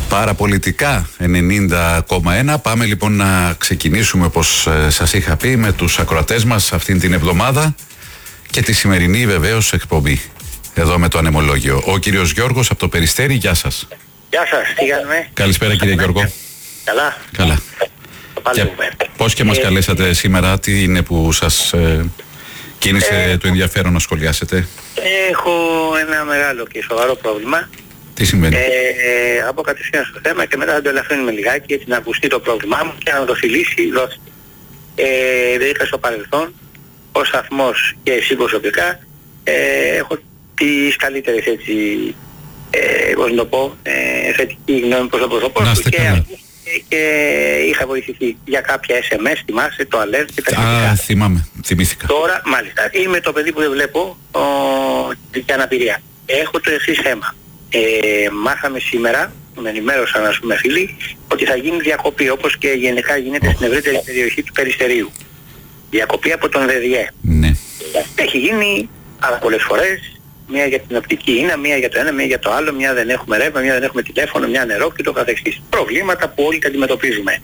Παραπολιτικά 90,1. Πάμε λοιπόν να ξεκινήσουμε, όπως σας είχα πει, με τους ακροατές μας αυτήν την εβδομάδα και τη σημερινή βεβαίως εκπομπή. Εδώ με το ανεμολόγιο. Ο κύριος Γιώργος από το Περιστέρι, γεια σας. Γεια σας, τι κάνουμε? Καλησπέρα κύριε Γιώργο. Καλά. Καλά. Και πώς και μας καλέσατε σήμερα, τι είναι που σας κίνησε το ενδιαφέρον να σχολιάσετε? Έχω ένα μεγάλο και σοβαρό πρόβλημα. Τι συμβαίνει? Από κατευθείαν στο θέμα και μετά θα το ελαφρύνουμε λιγάκι έτσι να ακουστεί το πρόβλημά μου και να δοθεί λύση. Δεν είχα στο παρελθόν ως σταθμός και εσύ προσωπικά έχω τις καλύτερες έτσι πώς να το πω θετική γνώμη προς το πρόσωπό του και είχα βοηθηθεί για κάποια SMS, θυμάσαι, το alert και τα σχετικά. Θυμάμαι, θυμήθηκα. Τώρα, μάλιστα, είμαι το παιδί που δεν βλέπω και αναπηρία. Έχω το εξής θέμα. Μάθαμε σήμερα, με ενημέρωσαν ας πούμε φίλοι, ότι θα γίνει διακοπή όπως και γενικά γίνεται στην ευρύτερη περιοχή του Περιστερίου. Διακοπή από τον ΔΔΕ. Ναι. Έχει γίνει πάρα πολλές φορές. Μία για την οπτική ίνα, μία για το ένα, μία για το άλλο, μία δεν έχουμε ρεύμα, μία δεν έχουμε τηλέφωνο, μία νερό και το καθεξής. Προβλήματα που όλοι τα αντιμετωπίζουμε.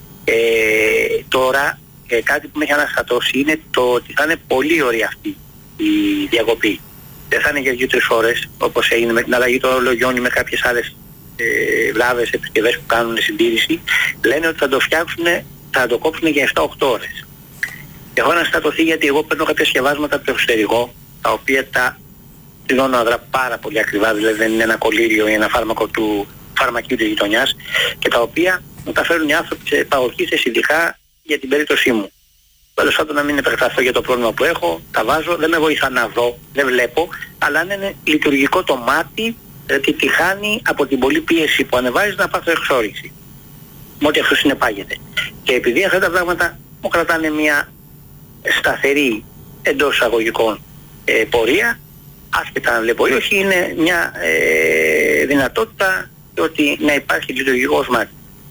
Τώρα κάτι που με έχει αναστατώσει είναι το ότι θα είναι πολύ ωραία αυτή η διακοπή. Δεν θα είναι για 2-3 ώρες όπως έγινε με την αλλαγή των ορολογιών ή με κάποιες άλλες βλάβες επισκευές που κάνουν συντήρηση. Λένε ότι θα το φτιάξουν, θα το κόψουν για 7-8 ώρες. Έχω αναστατωθεί γιατί εγώ παίρνω κάποια σκευάσματα από το εξωτερικό, τα οποία τα πληρώνω πάρα πολύ ακριβά, δηλαδή δεν είναι ένα κολλήριο ή ένα φάρμακο του φαρμακείου της γειτονιάς, και τα οποία μου τα φέρουν οι άνθρωποι σε παγωγίστες ειδικά για την περίπτωσή μου. Τέλος πάντων, να μην επεκταθώ για το πρόβλημα που έχω, τα βάζω, δεν με βοηθά να δω, δεν βλέπω, αλλά αν είναι λειτουργικό το μάτι, γιατί τη χάνει από την πολλή πίεση που ανεβάζει να πάθω εξόρυξη. Με ό,τι αυτό συνεπάγεται. Και επειδή αυτά τα πράγματα μου κρατάνε μια σταθερή εντός εισαγωγικών πορεία, άσχετα αν βλέπω ή όχι, είναι μια δυνατότητα ότι να υπάρχει λειτουργικός μάτι.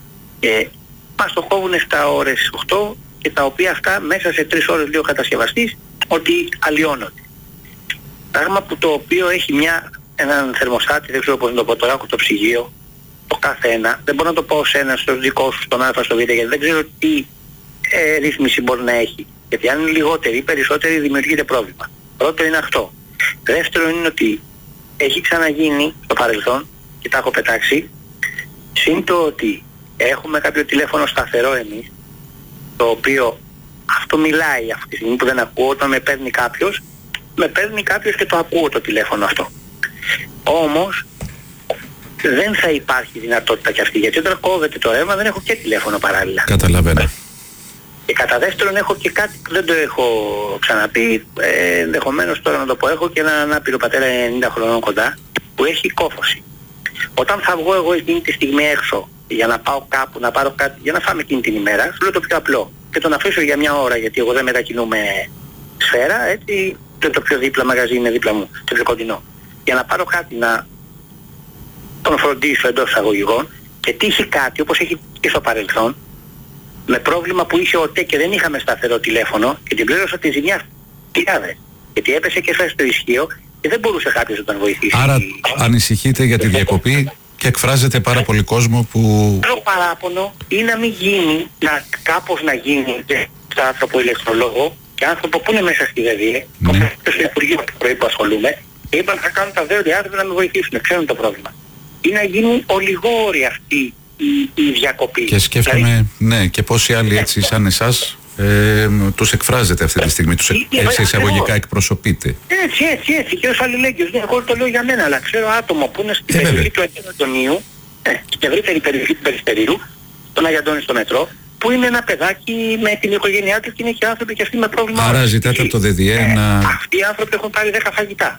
Μας το κόβουν στα ώρες 8 και τα οποία αυτά μέσα σε 3 ώρες λέει ο κατασκευαστής ότι αλλοιώνονται. Πράγμα που το οποίο έχει έναν θερμοστάτη, δεν ξέρω πώς να το πω τώρα, έχω το ψυγείο, το κάθε ένα, δεν μπορώ να το πω σε ένα στο δικό σου, στον Α, στο Β, γιατί δεν ξέρω τι ρύθμιση μπορεί να έχει. Γιατί αν είναι λιγότερη ή περισσότερη δημιουργείται πρόβλημα. Πρώτο είναι αυτό. Δεύτερο είναι ότι έχει ξαναγίνει στο παρελθόν και τα έχω πετάξει, συν το ότι έχουμε κάποιο τηλέφωνο σταθερό εμείς, το οποίο αυτό μιλάει αυτή τη στιγμή που δεν ακούω, όταν με παίρνει κάποιος και το ακούω το τηλέφωνο αυτό. Όμως δεν θα υπάρχει δυνατότητα κι αυτή, γιατί όταν κόβεται το ρεύμα δεν έχω και τηλέφωνο παράλληλα. Καταλαβαίνω. Και κατά δεύτερον έχω και κάτι που δεν το έχω ξαναπεί, ενδεχομένως τώρα να το πω, έχω και έναν άπειρο πατέρα 90 χρονών κοντά που έχει κόφωση. Όταν θα βγω εγώ εκείνη τη στιγμή έξω για να πάω κάπου, να πάρω κάτι, για να φάμε εκείνη την ημέρα, σου λέω το πιο απλό και τον αφήσω για μια ώρα, γιατί εγώ δεν μετακινούμε σφαίρα, έτσι το πιο δίπλα μαγαζί είναι δίπλα μου, το πιο κοντινό. Για να πάρω κάτι να τον φροντίσω εντός εισαγωγικών και τύχει κάτι όπως έχει και στο παρελθόν, με πρόβλημα που είχε ο ΤΕ και δεν είχαμε σταθερό τηλέφωνο και την πλήρωσα τη ζημιά χιλιάδες. Γιατί έπεσε και στο ισχύο και δεν μπορούσε κάποιος να τον βοηθήσει. Άρα ανησυχείτε για τη διακοπή και εκφράζεται πάρα πολύ κόσμο που... Το παράπονο είναι να μην γίνει, κάπως να γίνει και στο άνθρωπο ηλεκτρολόγο και άνθρωπο που είναι μέσα στη ΔΔΕ, όπως στο Υπουργείο του πρωί που ασχολούμαι, και είπαν θα κάνουν τα δέοντα άνθρωποι να με βοηθήσουν, ξέρουν το πρόβλημα. Ή να γίνει ολιγόρη αυτή η διακοπή. Και σκέφτομαι, δηλαδή, ναι, και πόσοι άλλοι έτσι σαν εσάς τους εκφράζετε αυτή τη στιγμή, τους έτσι εισαγωγικά εκπροσωπείτε. Έτσι, και ως αλληλέγγυος. Εγώ το λέω για μένα, αλλά ξέρω άτομο που είναι στην περιοχή του Αγίου Αντωνίου, στην ευρύτερη περιοχή του Περιστερίου, τον Άγιο Αντώνη στο μετρό, που είναι ένα παιδάκι με την οικογένειά του και είναι και άνθρωποι και αυτοί με πρόβλημα. Άρα ζητάτε από το ΔΔΕ να... Αυτοί οι άνθρωποι έχουν πάρει 10 φαγητά.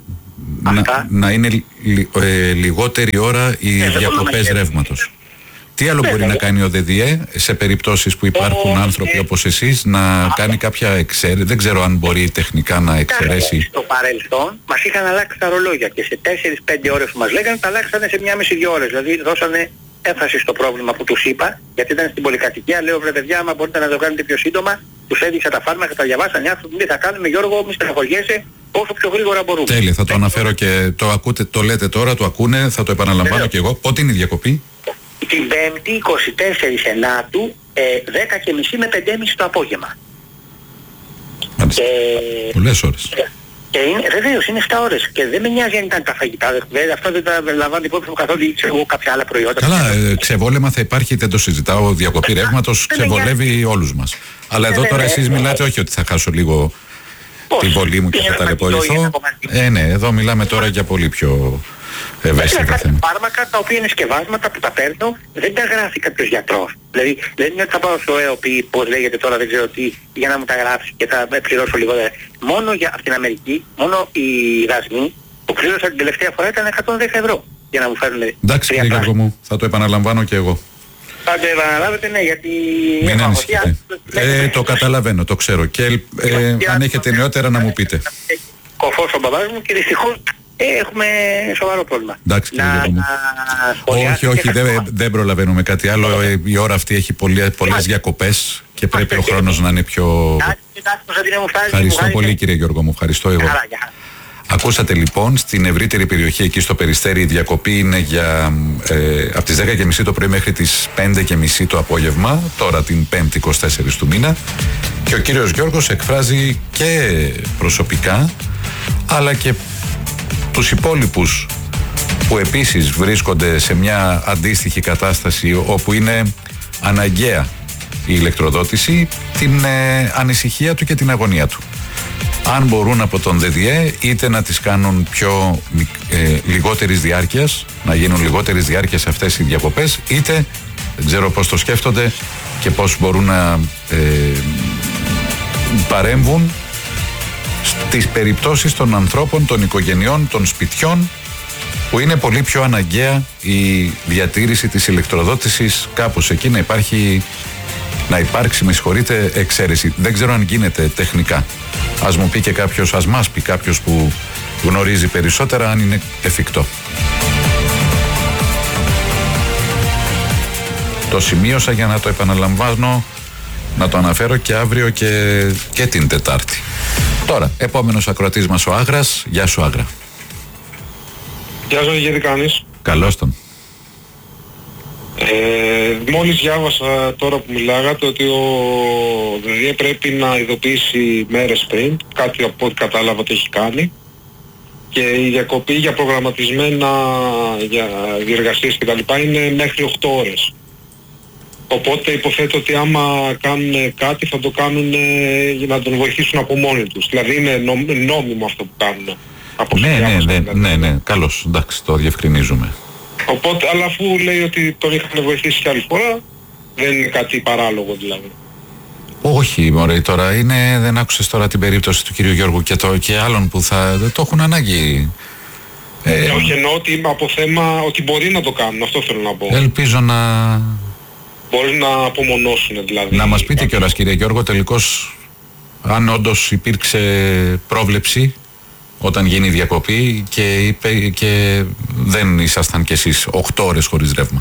Να είναι λιγότερη ώρα οι διακοπές ρεύματος. Τι άλλο μπορεί να κάνει ο ΔΔΕ σε περιπτώσεις που υπάρχουν άνθρωποι όπως εσείς, να κάνει κάποια εξαίρεση? Δεν ξέρω αν μπορεί τεχνικά να εξαιρέσει. Στο παρελθόν μας είχαν αλλάξει τα ρολόγια και σε 4-5 ώρες που μας λέγανε τα αλλάξανε σε 1,5-2 ώρες. Δηλαδή δώσανε έμφαση στο πρόβλημα που τους είπα, γιατί ήταν στην πολυκατοικία. Λέω βρε παιδιά, άμα μπορείτε να το κάνετε πιο σύντομα, τους έδειξα τα φάρμακα, τα διαβάσαν οι άνθρωποι, τι θα κάνουμε Γιώργο, μη στεναχωριέσαι, όσο πιο γρήγορα μπορούμε. Τέλεια, θα το αναφέρω και το ακούτε, το λέτε τώρα, το ακούνε, θα το επαναλαμβάνω και εγώ. Πότε είναι η διακοπή? την Πέμπτη 24 Ενάτου 10:30 με 5:30 το απόγευμα. Πολλές ώρες. Και βεβαίως είναι 7 ώρες και δεν με νοιάζει αν ήταν τα φαγητά. Αυτό δεν τα λαμβάνω υπόψη μου καθόλου ή κάποια άλλα προϊόντα. Καλά, ξεβόλεμα θα υπάρχει, δεν το συζητάω. Διακοπή ρεύματος ξεβολεύει όλους μας. Αλλά εδώ τώρα εσείς μιλάτε όχι ότι θα χάσω λίγο την βολή μου και θα ταλαιπωρηθώ. Ναι, εδώ μιλάμε τώρα για πολύ πιο ευαίσθητα θέματα. Φάρμακα τα οποία είναι σκευάσματα που τα παίρνω, δεν τα γράφει κάποιος γιατρός. Δηλαδή δεν είναι ότι θα πάω στο ΕΟΠΗ, πώς λέγεται τώρα, δεν ξέρω τι, για να μου τα γράψει και θα πληρώσω λιγότερα. Μόνο από την Αμερική, μόνο οι δασμοί που πλήρωσα την τελευταία φορά ήταν 110 ευρώ για να μου φέρουν. Εντάξει κύριε Γιώργο μου, θα το επαναλαμβάνω και εγώ. Θα το επαναλάβετε, ναι, γιατί... Μην ανησυχείτε. Το καταλαβαίνω, το ξέρω. Και αν έχετε νεότερα να μου πείτε. Κοφός ο μπαμπάς μου και δυστυχώς έχουμε σοβαρό πρόβλημα. Εντάξει κύριε Γιώργο μου. Όχι, δεν προλαβαίνουμε κάτι άλλο. Η ώρα αυτή έχει πολλές διακοπές και πρέπει ο χρόνος να είναι πιο... Ευχαριστώ πολύ κύριε Γιώργο μου, ευχαριστώ εγώ. Ακούσατε λοιπόν, στην ευρύτερη περιοχή εκεί στο Περιστέρι η διακοπή είναι για από τις 10:30 το πρωί μέχρι τις 5:30 το απόγευμα, τώρα την 5η 24 του μήνα, και ο κύριος Γιώργος εκφράζει και προσωπικά αλλά και τους υπόλοιπους που επίσης βρίσκονται σε μια αντίστοιχη κατάσταση όπου είναι αναγκαία η ηλεκτροδότηση, την ανησυχία του και την αγωνία του. Αν μπορούν από τον ΔΔΕ είτε να τις κάνουν λιγότερης διάρκειας, να γίνουν λιγότερης διάρκειας αυτές οι διακοπές, είτε δεν ξέρω πώς το σκέφτονται και πώς μπορούν να παρέμβουν στις περιπτώσεις των ανθρώπων, των οικογενειών, των σπιτιών που είναι πολύ πιο αναγκαία η διατήρηση της ηλεκτροδότησης, κάπως εκεί να υπάρξει, με συγχωρείτε, εξαίρεση. Δεν ξέρω αν γίνεται τεχνικά. Ας μου πει και κάποιος, ας μας πει κάποιος που γνωρίζει περισσότερα αν είναι εφικτό. Το σημείωσα για να το επαναλαμβάνω, να το αναφέρω και αύριο και την Τετάρτη. Τώρα, επόμενος ακροατής μας ο Άγρας. Γεια σου Άγρα. Γεια σου, γιατί κάνεις? Καλώς τον. Μόλις διάβασα τώρα που μιλάγατε ότι ο ΔΔΕ πρέπει να ειδοποιήσει μέρες πριν, κάτι από ό,τι κατάλαβα ότι έχει κάνει, και η διακοπή για προγραμματισμένα για διεργασίες κτλ. Είναι μέχρι 8 ώρες. Οπότε υποθέτω ότι άμα κάνουν κάτι θα το κάνουν για να τον βοηθήσουν από μόνοι τους. Δηλαδή είναι νόμιμο αυτό που κάνουν. Ναι, καλώς, εντάξει, το διευκρινίζουμε. Οπότε, αλλά αφού λέει ότι τον είχαν βοηθήσει κι άλλη φορά, δεν είναι κάτι παράλογο δηλαδή. Όχι μωρέ, τώρα δεν άκουσες τώρα την περίπτωση του κυρίου Γιώργου και άλλων που το έχουν ανάγκη. Όχι, εννοώ ότι είμαι από θέμα ότι μπορεί να το κάνουν, αυτό θέλω να πω. Ελπίζω να... Μπορεί να απομονώσουν δηλαδή. Να μας πείτε κιόλας κύριε Γιώργο τελικώς αν όντως υπήρξε πρόβλεψη όταν γίνει η διακοπή και δεν ήσασταν κι εσείς 8 ώρες χωρίς ρεύμα.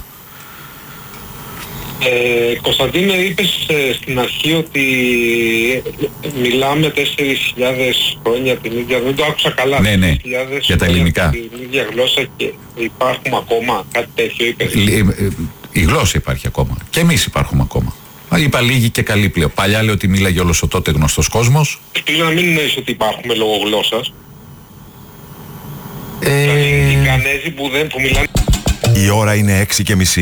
Κωνσταντίνε, είπες στην αρχή ότι μιλάμε 4.000 χρόνια την ίδια, δεν το άκουσα καλά. Ναι, για τα ελληνικά. Την ίδια γλώσσα και υπάρχουμε ακόμα, κάτι τέτοιο είπες. Η γλώσσα υπάρχει ακόμα και εμείς υπάρχουμε ακόμα. Είπα λίγοι και καλοί πλέον. Παλιά λέω ότι μίλαγε όλος ο τότε γνωστός κόσμος. Ελπίζω να μην εννοείς ότι υπάρχουμε λόγω γλώσσας. Δηλαδή οι Γανέζοι που μιλάνε... Η ώρα είναι 6:30.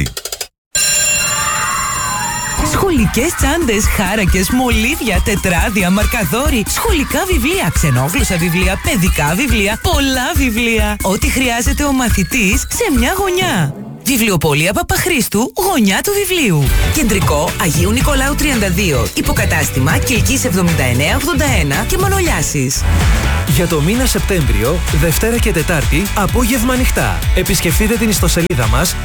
Σχολικές τσάντες, χάρακες, μολύβια, τετράδια, μαρκαδόροι, σχολικά βιβλία, ξενόγλωσσα βιβλία, παιδικά βιβλία, πολλά βιβλία. Ό,τι χρειάζεται ο μαθητής σε μια γωνιά. Βιβλιοπωλεία Παπαχρήστου, γωνιά του βιβλίου. Κεντρικό Αγίου Νικολάου 32. Υποκατάστημα Κιλκής 7981 και Μανολιάσης. Για το μήνα Σεπτέμβριο, Δευτέρα και Τετάρτη, απόγευμα ανοιχτά. Επισκεφτείτε την ιστοσελίδα μας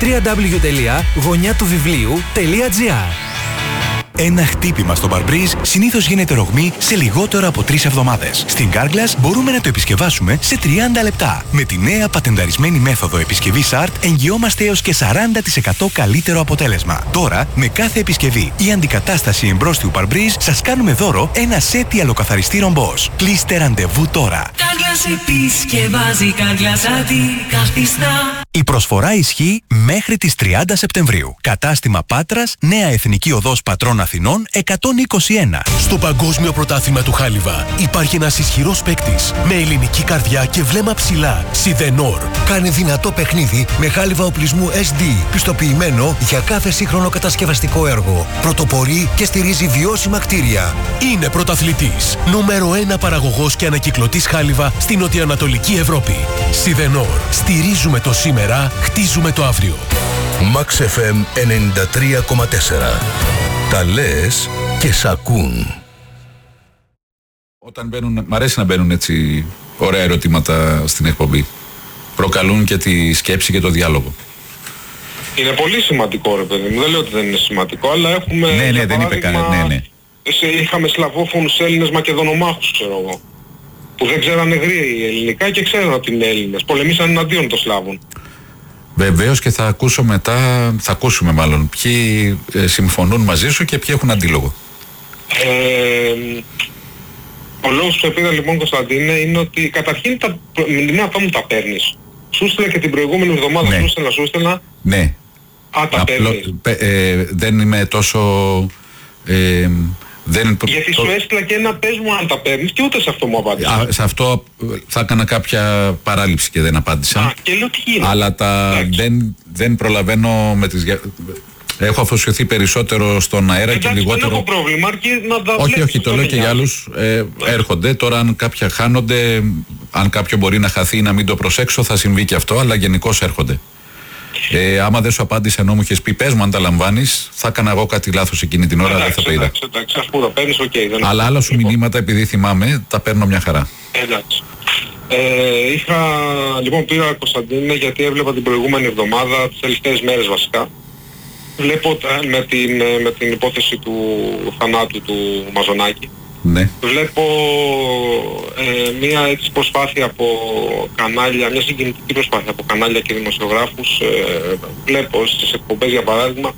www.γωνιάτουβιβλίου.gr. Ένα χτύπημα στο Barbreeze συνήθως γίνεται ρογμή σε λιγότερο από 3 εβδομάδες. Στην Carglass μπορούμε να το επισκευάσουμε σε 30 λεπτά. Με τη νέα πατενταρισμένη μέθοδο επισκευής ART εγγυόμαστε έως και 40% καλύτερο αποτέλεσμα. Τώρα, με κάθε επισκευή ή αντικατάσταση εμπρόστιου Barbreeze, σας κάνουμε δώρο ένα σετ ιαλοκαθαριστή ρομπός. Κλείστε ραντεβού τώρα. Carglass επισκευάζει, Carglass αντικαθιστά. Η προσφορά ισχύει μέχρι τις 30 Σεπτεμβρίου. Κατάστημα Πάτρας, Νέα Εθνική Οδός Πατρών Αθηνών 121. Στο Παγκόσμιο Πρωτάθλημα του Χάλιβα υπάρχει ένας ισχυρός παίκτης με ελληνική καρδιά και βλέμμα ψηλά. Σιδενόρ. Κάνει δυνατό παιχνίδι με χάλιβα οπλισμού SD, πιστοποιημένο για κάθε σύγχρονο κατασκευαστικό έργο. Πρωτοπορεί και στηρίζει βιώσιμα κτίρια. Είναι πρωταθλητής. Νούμερο 1 παραγωγός και ανακυκλωτής χάλιβα στην νοτιοανατολική Ευρώπη. Σιδενόρ. Στηρίζουμε το σήμερα, χτίζουμε το αύριο. Max FM 93,4. Τα λες και σ' ακούν. Όταν μπαίνουν, μ' αρέσει να μπαίνουν έτσι ωραία ερωτήματα στην εκπομπή. Προκαλούν και τη σκέψη και το διάλογο. Είναι πολύ σημαντικό, ρε παιδί μου. Δεν λέω ότι δεν είναι σημαντικό, αλλά έχουμε... Ναι, δεν είπε κανένα. Ναι. Είχαμε σλαβόφωνους Έλληνες Μακεδονομάχους, ξέρω εγώ, που δεν ξέρανε ελληνικά και ξέραν ότι είναι Έλληνες. Πολεμήσαν εναντίον των Σλάβων. Βεβαίως, και θα ακούσουμε μάλλον ποιοι συμφωνούν μαζί σου και ποιοι έχουν αντίλογο. Ο λόγος που επίδα λοιπόν, Κωνσταντίνε, είναι ότι καταρχήν τα μηνύματά μου τα παίρνεις. Σου έστειλα και την προηγούμενη εβδομάδα, ναι. σου έστειλα. Ναι. Τα παίρνεις. Δεν είμαι τόσο... Γιατί σου έστειλα και ένα πες μου αν τα παίρνεις και ούτε σε αυτό μου απάντησα. Σε αυτό θα έκανα κάποια παράληψη και δεν απάντησα. Και λέω τι γίνεται. Αλλά δεν προλαβαίνω με τις... Έχω αφοσιωθεί περισσότερο στον αέρα. Εντάξει, και λιγότερο... δεν έχω πρόβλημα, αρκεί να τα Όχι, το λέω και για άλλους. Έρχονται. Τώρα αν κάποια χάνονται, αν κάποιο μπορεί να χαθεί ή να μην το προσέξω, θα συμβεί και αυτό, αλλά γενικώς έρχονται. Άμα δεν σου απάντησε ενώ μου είχες πει πες μου αν τα λαμβάνεις, θα έκανα εγώ κάτι λάθος εκείνη την ώρα, δεν θα το είδα. Εντάξει, ας πούμε, παίρνεις, okay, αλλά άλλα σου μηνύματα, επειδή θυμάμαι, τα παίρνω μια χαρά. Εντάξει. Λοιπόν, πήρα, Κωνσταντίνε, γιατί έβλεπα την προηγούμενη εβδομάδα, τις τελευταίες μέρες βασικά. Βλέπω με την υπόθεση του θανάτου του Μαζονάκη. Ναι. Βλέπω μια έτσι προσπάθεια από κανάλια, μια συγκινητική προσπάθεια από κανάλια και δημοσιογράφους. Βλέπω στις εκπομπές, για παράδειγμα,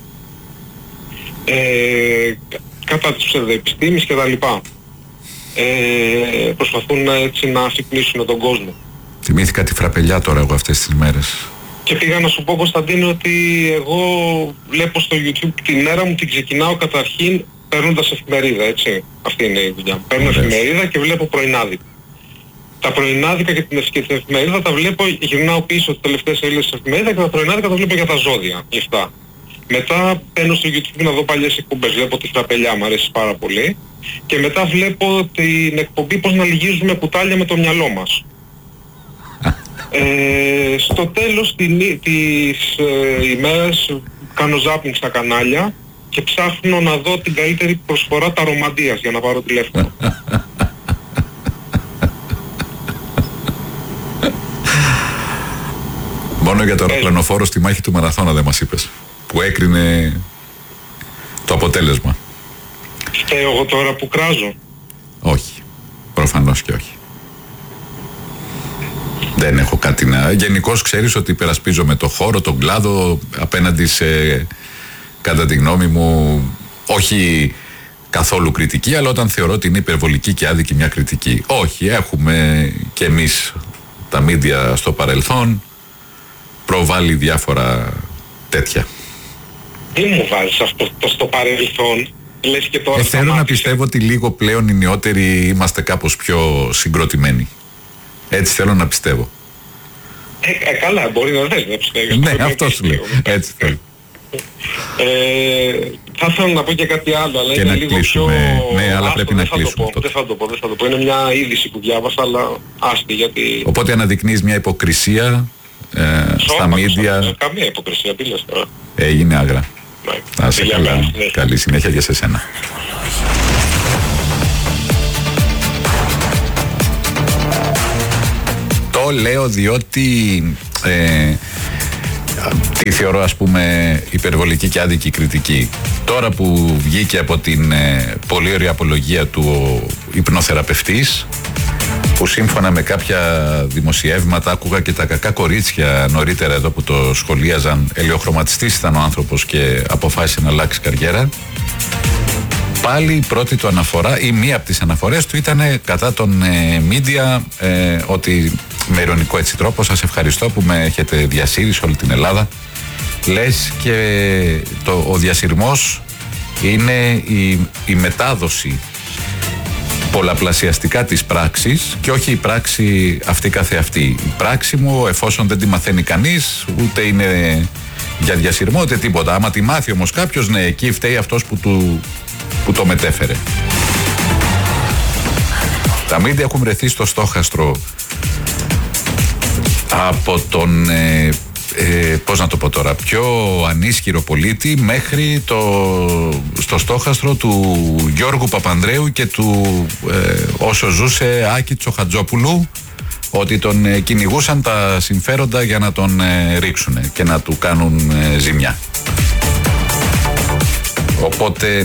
κατά της ψευδοεπιστήμης και τα λοιπά. Προσπαθούν έτσι να αφυπνίσουν τον κόσμο. Θυμήθηκα τη φραπελιά τώρα εγώ αυτές τις μέρες. Και πήγα να σου πω, Κωνσταντίνο, ότι εγώ βλέπω στο YouTube την μέρα μου, την ξεκινάω καταρχήν παίρνοντας εφημερίδα, έτσι. Αυτή είναι η δουλειά μου. Παίρνω εφημερίδα και βλέπω πρωινάδικα. Τα πρωινάδικα και την εφημερίδα τα βλέπω, γυρνάω πίσω τις τελευταίες σελίδες της εφημερίδα και τα πρωινάδικα τα βλέπω για τα ζώδια, λεφτά. Μετά παίρνω στο YouTube να δω παλιές εκπομπές, βλέπω τη φραπελιά, μου αρέσει πάρα πολύ. Και μετά βλέπω την εκπομπή πώς να λυγίζουμε κουτάλια με το μυαλό μας. Στο τέλος της ημέρας κάνω ζάπινγκ στα κανάλια και ψάχνω να δω την καλύτερη προσφορά ταρομαντίας για να πάρω τηλέφωνο. Μόνο για το αεροπλανοφόρο στη μάχη του Μαραθώνα δεν μας είπες, που έκρινε το αποτέλεσμα. Φταίω εγώ τώρα που κράζω? Όχι, προφανώς και όχι. Δεν έχω κάτι να... Γενικώς ξέρεις ότι υπερασπίζομαι το χώρο, τον κλάδο, απέναντι σε, κατά τη γνώμη μου, όχι καθόλου κριτική, αλλά όταν θεωρώ ότι είναι υπερβολική και άδικη μια κριτική. Όχι, έχουμε και εμείς τα μίντια στο παρελθόν προβάλλει διάφορα τέτοια. Τι μου βάζεις αυτό το στο παρελθόν? Λες και τώρα θέλω να πιστεύω ότι λίγο πλέον οι νεότεροι είμαστε κάπως πιο συγκροτημένοι. Έτσι θέλω να πιστεύω. Καλά, μπορεί να θες να πιστεύεις. Ναι, αυτό σου λέω. Έτσι θέλω. Θα ήθελα να πω και κάτι άλλο, αλλά και είναι να λίγο κλείσουμε. πιο... Ναι, αλλά πρέπει να κλείσουμε. Δεν θα το πω. Είναι μια είδηση που διάβασα, αλλά άστη, γιατί... Οπότε αναδεικνύεις μια υποκρισία στα μίντια. Καμία υποκρισία, τι λες τώρα. Έγινε άγρα. Να σε καλά. Καλή συνέχεια και σε σένα. Το λέω διότι τι θεωρώ, ας πούμε, υπερβολική και άδικη κριτική. Τώρα που βγήκε από την πολύ ωραία απολογία του ο υπνοθεραπευτής, που σύμφωνα με κάποια δημοσιεύματα, άκουγα και τα κακά κορίτσια νωρίτερα εδώ που το σχολίαζαν, ελαιοχρωματιστής ήταν ο άνθρωπος και αποφάσισε να αλλάξει καριέρα. Πάλι η πρώτη του αναφορά ή μία από τις αναφορές του ήταν κατά των media, ότι με ειρωνικό έτσι τρόπο, σας ευχαριστώ που με έχετε διασύρει σε όλη την Ελλάδα. Λες και ο διασυρμός είναι η μετάδοση πολλαπλασιαστικά της πράξης και όχι η πράξη αυτή καθεαυτή. Η πράξη μου, εφόσον δεν τη μαθαίνει κανείς, ούτε είναι για διασυρμό ούτε τίποτα. Άμα τη μάθει όμως κάποιος, ναι, εκεί φταίει αυτός που το μετέφερε. Τα μίντια έχουν βρεθεί στο στόχαστρο από τον πώς να το πω τώρα, πιο ανίσχυρο πολίτη μέχρι στο στόχαστρο του Γιώργου Παπανδρέου και του όσο ζούσε Άκη Τσοχατζόπουλου, ότι τον κυνηγούσαν τα συμφέροντα για να τον ρίξουν και να του κάνουν ζημιά. Οπότε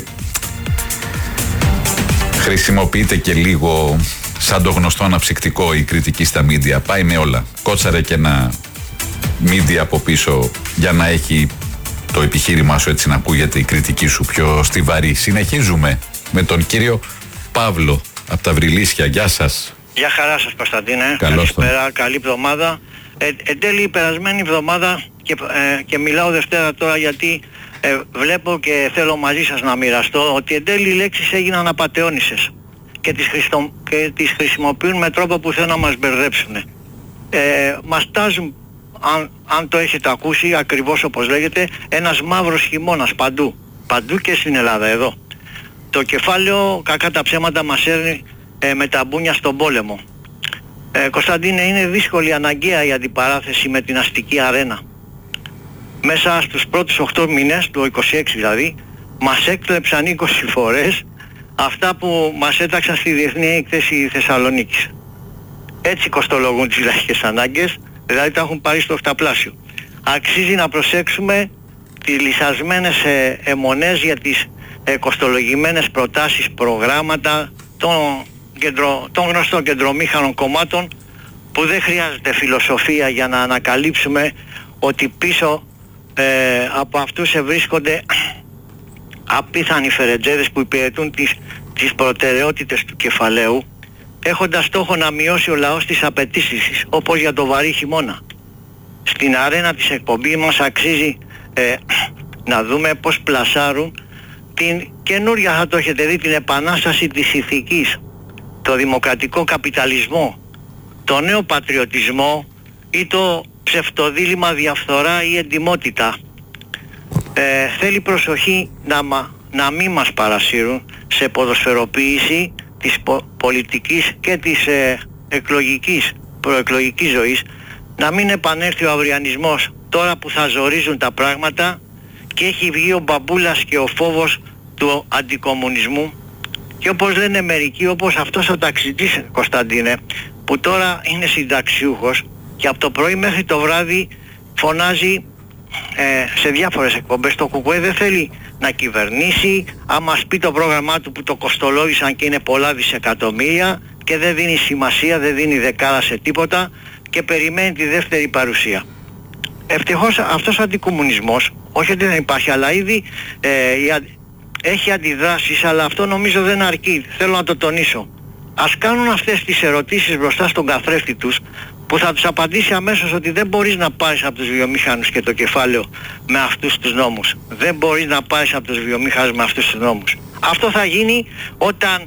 χρησιμοποιείται και λίγο σαν το γνωστό αναψυκτικό η κριτική στα μίντια. Πάει με όλα. Κότσαρε και ένα μίντια από πίσω για να έχει το επιχείρημά σου, έτσι να ακούγεται η κριτική σου πιο στιβαρή. Συνεχίζουμε με τον κύριο Παύλο από τα Βρυλίσια. Γεια σας. Γεια χαρά σας, Κωνσταντίνε. Καλησπέρα, καλή εβδομάδα. Εν τέλει η περασμένη εβδομάδα και μιλάω Δευτέρα τώρα γιατί βλέπω και θέλω μαζί σας να μοιραστώ ότι εν τέλει οι λέξεις έγιναν απατεώνισσες και τις χρησιμοποιούν με τρόπο που θέλουν να μας μπερδέψουν. Μας τάζουν, αν το έχετε ακούσει, ακριβώς όπως λέγεται, ένας μαύρος χειμώνας παντού και στην Ελλάδα εδώ. Το κεφάλαιο, κακά τα ψέματα, μας έρνει με τα μπούνια στον πόλεμο. Κωνσταντίνε, είναι δύσκολη, αναγκαία η αντιπαράθεση με την αστική αρένα. Μέσα στους πρώτους 8 μήνες, το 26 δηλαδή, μας έκλεψαν 20 φορές αυτά που μας έταξαν στη Διεθνή Έκθεση Θεσσαλονίκης. Έτσι κοστολογούν τις λαϊκές ανάγκες, δηλαδή τα έχουν πάρει στο οχταπλάσιο. Αξίζει να προσέξουμε τις λυσασμένες αιμονές για τις κοστολογημένες προτάσεις, προγράμματα των γνωστών κεντρομήχανων κομμάτων, που δεν χρειάζεται φιλοσοφία για να ανακαλύψουμε ότι πίσω από αυτούς βρίσκονται απίθανοι φερετζέδες που υπηρετούν τις προτεραιότητες του κεφαλαίου, έχοντας στόχο να μειώσει ο λαός τις απαιτήσεις, όπως για το βαρύ χειμώνα. Στην αρένα της εκπομπής μας αξίζει να δούμε πώς πλασάρουν την καινούρια, θα το έχετε δει, την επανάσταση της ηθικής, το δημοκρατικό καπιταλισμό, το νέο πατριωτισμό ή το ψευτοδήλημα διαφθορά ή εντιμότητα. Θέλει προσοχή να μην μας παρασύρουν σε ποδοσφαιροποίηση της πολιτικής και της προεκλογικής ζωής, να μην επανέλθει ο αυριανισμός τώρα που θα ζορίζουν τα πράγματα και έχει βγει ο μπαμπούλας και ο φόβος του αντικομμουνισμού. Και όπως λένε μερικοί, όπως αυτός ο ταξιτής, Κωνσταντίνε, που τώρα είναι συνταξιούχος και από το πρωί μέχρι το βράδυ φωνάζει σε διάφορες εκπομπές, το ΚΚΕ δεν θέλει να κυβερνήσει, αν μας πει το πρόγραμμά του που το κοστολόγησαν και είναι πολλά δισεκατομμύρια και δεν δίνει σημασία, δεν δίνει δεκάρα σε τίποτα και περιμένει τη δεύτερη παρουσία. Ευτυχώς αυτός ο αντικομμουνισμός, όχι ότι δεν υπάρχει, αλλά ήδη έχει αντιδράσεις, αλλά αυτό νομίζω δεν αρκεί. Θέλω να το τονίσω. Ας κάνουν αυτές τις ερωτήσεις μπροστά στον καθρέφτη τους, που θα τους απαντήσει αμέσως ότι δεν μπορείς να πάρεις από τους βιομηχανούς και το κεφάλαιο με αυτούς τους νόμους. Δεν μπορείς να πάρεις από τους βιομηχανούς με αυτούς τους νόμους. Αυτό θα γίνει όταν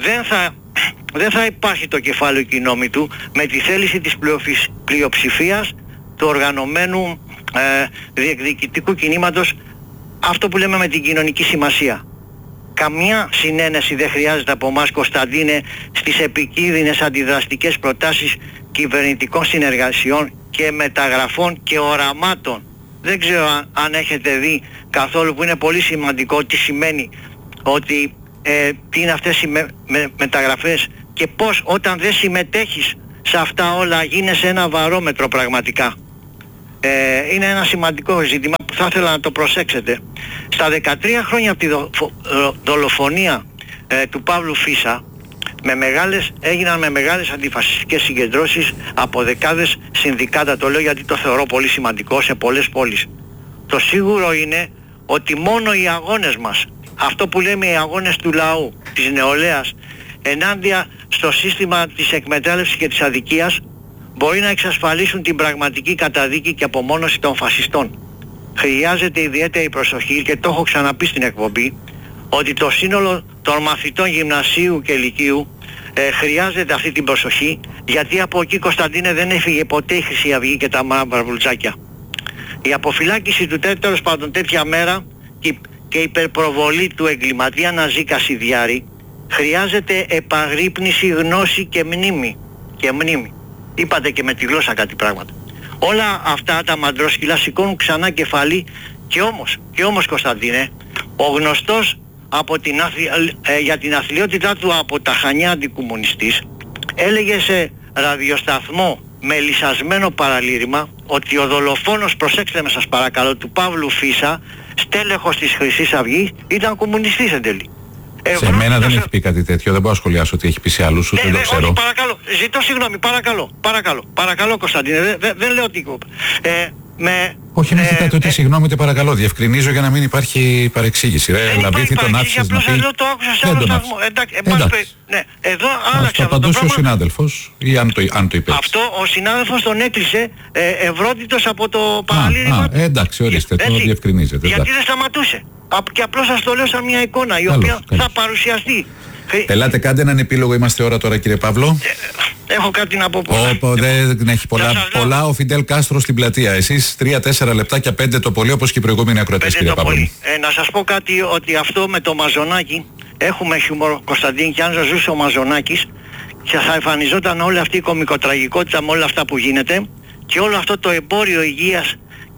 δεν θα υπάρχει το κεφάλαιο και οι νόμοι του, με τη θέληση της πλειοψηφίας του οργανωμένου διεκδικητικού κινήματος, αυτό που λέμε με την κοινωνική σημασία. Καμιά συνένεση δεν χρειάζεται από εμάς, Κωνσταντίνε, στις επικίνδυνες αντιδραστικές προτάσεις κυβερνητικών συνεργασιών και μεταγραφών και οραμάτων. Δεν ξέρω αν έχετε δει καθόλου, που είναι πολύ σημαντικό, τι σημαίνει, ότι τι είναι αυτές οι μεταγραφές και πώς όταν δεν συμμετέχεις σε αυτά όλα γίνεσαι ένα βαρόμετρο πραγματικά. Είναι ένα σημαντικό ζήτημα που θα ήθελα να το προσέξετε. Στα 13 χρόνια από τη δολοφονία του Παύλου Φίσα, έγιναν με μεγάλες αντιφασιστικές συγκεντρώσεις από δεκάδες συνδικάτα. Το λέω γιατί το θεωρώ πολύ σημαντικό σε πολλές πόλεις. Το σίγουρο είναι ότι μόνο οι αγώνες μας, αυτό που λέμε οι αγώνες του λαού, της νεολαίας, ενάντια στο σύστημα της εκμετάλλευσης και της αδικίας, μπορεί να εξασφαλίσουν την πραγματική καταδίκη και απομόνωση των φασιστών. Χρειάζεται ιδιαίτερη προσοχή και το έχω ξαναπεί στην εκπομπή ότι το σύνολο των μαθητών γυμνασίου και λυκείου χρειάζεται αυτή την προσοχή, γιατί από εκεί, Κωνσταντίνε, δεν έφυγε ποτέ η Χρυσή Αυγή και τα μαύρα βουλτσάκια. Η αποφυλάκηση του τέλος πάντων τέτοια μέρα και η υπερπροβολή του εγκληματία Ναζί Κασιδιάρη χρειάζεται επαγρύπνηση, γνώση και μνήμη. Είπατε και με τη γλώσσα κάτι πράγματα. Όλα αυτά τα μαντρόσκυλα σηκώνουν ξανά κεφάλι και όμως Κωνσταντίνε, ο γνωστός για την αθλιότητά του από τα Χανιά αντικομμουνιστής έλεγε σε ραδιοσταθμό με λυσασμένο παραλήρημα ότι ο δολοφόνος, προσέξτε με σας παρακαλώ, του Παύλου Φίσα, στέλεχος της Χρυσής Αυγής, ήταν κομμουνιστής εν τέλει. Σε μένα δεν έχει πει κάτι τέτοιο, δεν μπορώ να σχολιάσω ότι έχει πει σε άλλους, ούτε δεν ξέρω. Όχι, παρακαλώ, ζητώ συγγνώμη, παρακαλώ Κωνσταντίνε, δεν λέω τι όχι, μην ζητάτε ούτε συγγνώμη ούτε παρακαλώ. Διευκρινίζω για να μην υπάρχει παρεξήγηση. Λαβήθη τον άφησες να πει. Το άκουσα σε άλλο σταθμό. Εντάξει. Εδώ άλλαξε το απαντούσε ο συνάδελφος ή αν το υπέξει. Αυτό ο συνάδελφος τον έκλεισε ευρώτητος από το παραλήρημα. Εντάξει, ορίστε, το διευκρινίζετε. Γιατί δεν σταματούσε. Και απλώς σας το λέω σαν μια εικόνα η οποία θα παρουσιαστεί. Ελάτε, κάντε έναν επίλογο, είμαστε ώρα τώρα, κύριε Παύλο. Έχω κάτι να πω. Δεν έχει πολλά ο Φιντέλ Κάστρο στην πλατεία. Εσείς 3-4 λεπτά και 5 το πολύ, όπως και οι προηγούμενοι ακροατές, κύριε Παύλο. Να σας πω κάτι, ότι αυτό με το Μαζονάκι έχουμε χιούμορ, Κωνσταντίν, και αν σας ζούσε ο Μαζονάκης και θα εμφανιζόταν όλη αυτή η κωμικοτραγικότητα με όλα αυτά που γίνεται και όλο αυτό το εμπόριο υγείας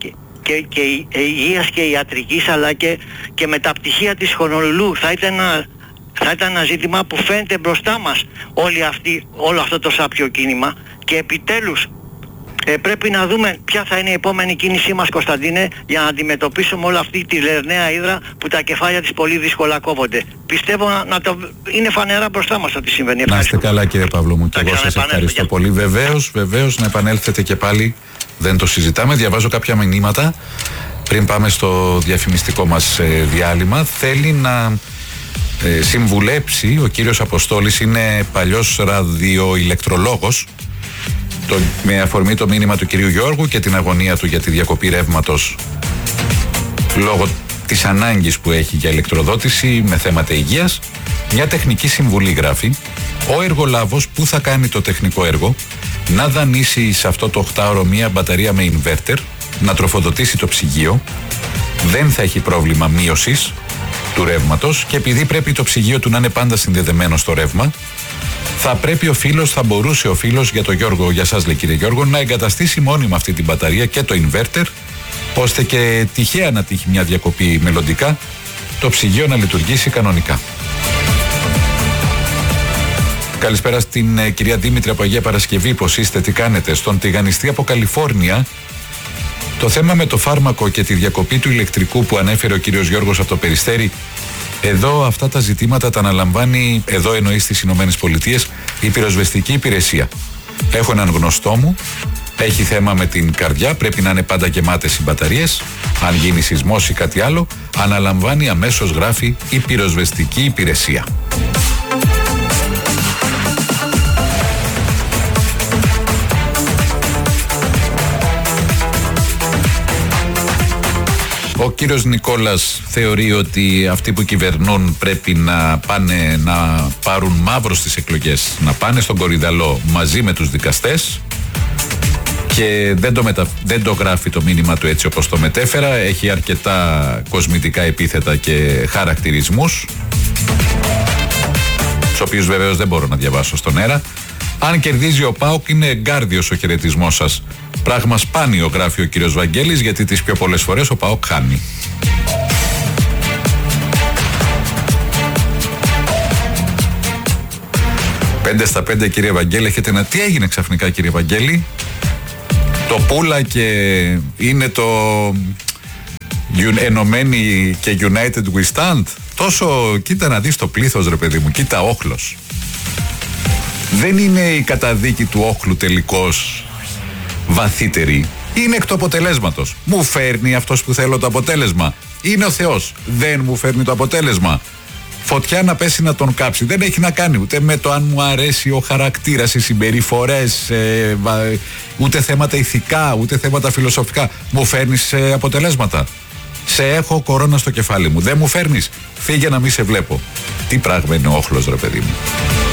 και ιατρικής, αλλά και με τα πτυχία της Χονολουλού θα ήταν ένα ζήτημα που φαίνεται μπροστά μας όλο αυτό το σάπιο κίνημα, και επιτέλους πρέπει να δούμε ποια θα είναι η επόμενη κίνησή μας, Κωνσταντίνε, για να αντιμετωπίσουμε όλη αυτή τη λερναία ύδρα που τα κεφάλια της πολύ δύσκολα κόβονται. Πιστεύω είναι φανερά μπροστά μας ότι συμβαίνει. Να είστε καλά, κύριε Παύλο μου, και εγώ σας ευχαριστώ πολύ. Βεβαίως να επανέλθετε και πάλι, δεν το συζητάμε. Διαβάζω κάποια μηνύματα πριν πάμε στο διαφημιστικό μας διάλειμμα. Θέλει να συμβουλέψει ο κύριος Αποστόλης, είναι παλιός ραδιοηλεκτρολόγος, με αφορμή το μήνυμα του κυρίου Γιώργου και την αγωνία του για τη διακοπή ρεύματος λόγω της ανάγκης που έχει για ηλεκτροδότηση με θέματα υγείας. Μια τεχνική συμβουλή, γράφει: ο εργολάβος που θα κάνει το τεχνικό έργο να δανείσει σε αυτό το 8ωρο μια μπαταρία με inverter, να τροφοδοτήσει το ψυγείο, δεν θα έχει πρόβλημα μείωσης του ρεύματος, και επειδή πρέπει το ψυγείο του να είναι πάντα συνδεδεμένο στο ρεύμα, θα μπορούσε ο φίλος, για τον Γιώργο, για σας λέει κύριε Γιώργο, να εγκαταστήσει μόνιμα αυτή την μπαταρία και το inverter, ώστε και τυχαία να τύχει μια διακοπή μελλοντικά, το ψυγείο να λειτουργήσει κανονικά. Καλησπέρα στην κυρία Δήμητρη από Αγία Παρασκευή, πώς είστε, τι κάνετε? Στον τηγανιστή από Καλιφόρνια, το θέμα με το φάρμακο και τη διακοπή του ηλεκτρικού που ανέφερε ο κύριος Γιώργος από το Περιστέρι, εδώ αυτά τα ζητήματα τα αναλαμβάνει, εδώ εννοεί στις Ηνωμένες Πολιτείες, η πυροσβεστική υπηρεσία. Έχω έναν γνωστό μου, έχει θέμα με την καρδιά, πρέπει να είναι πάντα γεμάτες οι μπαταρίες, αν γίνει σεισμός ή κάτι άλλο, αναλαμβάνει αμέσως, γράφει, η πυροσβεστική υπηρεσία. Ο κύριος Νικόλας θεωρεί ότι αυτοί που κυβερνούν πρέπει να πάνε να πάρουν μαύρο στις εκλογές, να πάνε στον Κορυδαλό μαζί με τους δικαστές, και δεν το γράφει το μήνυμα του έτσι όπως το μετέφερα. Έχει αρκετά κοσμητικά επίθετα και χαρακτηρισμούς, τους οποίους βεβαίως δεν μπορώ να διαβάσω στον αέρα. Αν κερδίζει ο ΠΑΟΚ είναι εγκάρδιος ο χαιρετισμός σας. Πράγμα σπάνιο, γράφει ο κύριος Βαγγέλης, γιατί τις πιο πολλές φορές ο ΠΑΟΚ χάνει. Πέντε στα 5, κύριε Βαγγέλη, έχετε ένα... Τι έγινε ξαφνικά, κύριε Βαγγέλη? Το πούλα και είναι το ενωμένοι και United we stand. Τόσο, κοίτα να δεις το πλήθος, ρε παιδί μου, κοίτα όχλος. Δεν είναι η καταδίκη του όχλου τελικώς βαθύτερη, είναι εκ του αποτελέσματος. Μου φέρνει αυτός που θέλω το αποτέλεσμα, είναι ο Θεός. Δεν μου φέρνει το αποτέλεσμα, Φωτιά να πέσει να τον κάψει. Δεν έχει να κάνει ούτε με το αν μου αρέσει ο χαρακτήρας, οι συμπεριφορές, ούτε θέματα ηθικά, ούτε θέματα φιλοσοφικά. Μου φέρνεις αποτελέσματα. Σε έχω κορώνα στο κεφάλι μου. Δεν μου φέρνεις. Φύγε να μην σε βλέπω. Τι πράγμα είναι όχλος, ρε παιδί μου.